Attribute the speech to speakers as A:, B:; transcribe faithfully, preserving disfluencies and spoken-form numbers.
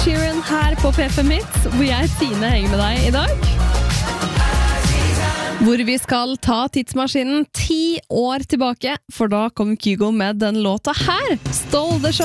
A: Sheeran her på P fem Hits, hvor jeg Tine henger med deg i dag. Hvor vi skal ta tidsmaskinen ti år tilbake, for da kom Kygo med den låta her, Stole the Show.